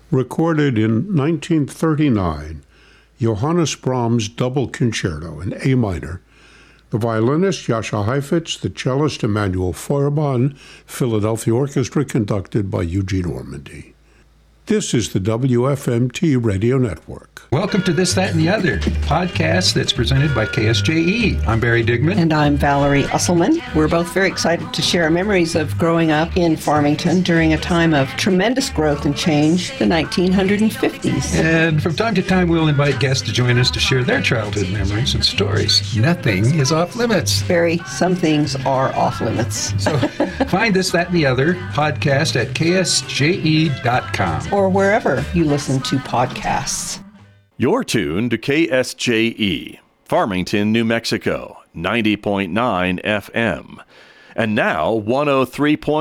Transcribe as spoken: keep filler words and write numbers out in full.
recorded in nineteen thirty-nine, Johannes Brahms' Double Concerto in A minor, the violinist Jascha Heifetz, the cellist Emanuel Feuerborn, Philadelphia Orchestra conducted by Eugene Ormandy. This is the W F M T Radio Network. Welcome to This, That, and the Other, podcast that's presented by K S J E. I'm Barry Digman. And I'm Valerie Usselman. We're both very excited to share our memories of growing up in Farmington during a time of tremendous growth and change, the nineteen fifties. And from time to time, we'll invite guests to join us to share their childhood memories and stories. Nothing is off limits. Barry, some things are off limits. So find This, That, and the Other podcast at K S J E dot com. Or wherever you listen to podcasts. You're tuned to K S J E, Farmington, New Mexico, ninety point nine F M. And now one oh three point